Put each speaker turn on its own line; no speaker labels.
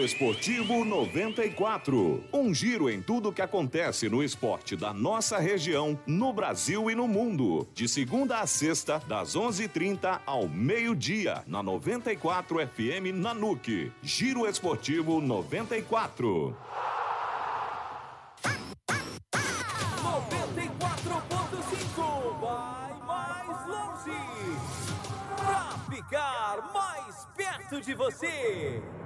Esportivo 94. Um giro em tudo que acontece no esporte da nossa região, no Brasil e no mundo. De segunda a sexta, das 11h30 ao meio-dia, na 94 FM Nanuque. Giro Esportivo 94.
94.5 vai mais longe pra ficar mais perto de você.